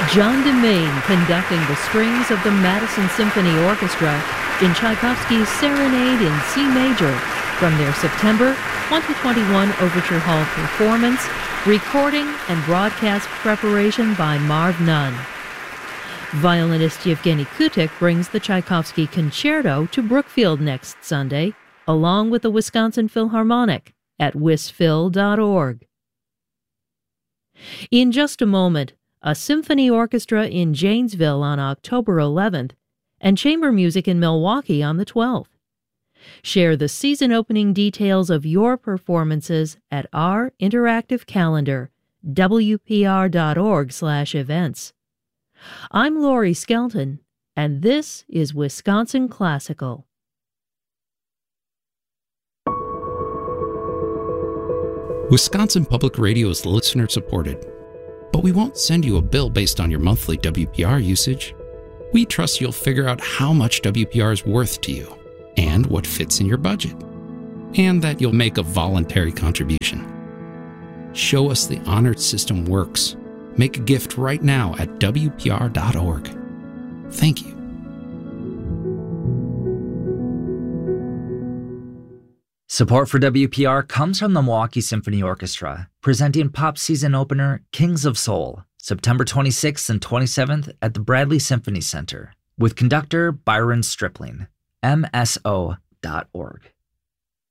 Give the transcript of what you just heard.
John Demain conducting the strings of the Madison Symphony Orchestra in Tchaikovsky's Serenade in C major from their September 2021 Overture Hall performance, recording and broadcast preparation by Marv Nunn. Violinist Yevgeny Kutik brings the Tchaikovsky Concerto to Brookfield next Sunday, along with the Wisconsin Philharmonic at wisphil.org. In just a moment, a symphony orchestra in Janesville on October 11th and chamber music in Milwaukee on the 12th. Share the season-opening details of your performances at our interactive calendar, wpr.org/events. I'm Lori Skelton, and this is Wisconsin Classical. Wisconsin Public Radio is listener-supported, but we won't send you a bill based on your monthly WPR usage. We trust you'll figure out how much WPR is worth to you and what fits in your budget, and that you'll make a voluntary contribution. Show us the honored system works. Make a gift right now at WPR.org. Thank you. Support for WPR comes from the Milwaukee Symphony Orchestra, presenting pop season opener Kings of Soul, September 26th and 27th at the Bradley Symphony Center, with conductor Byron Stripling, mso.org.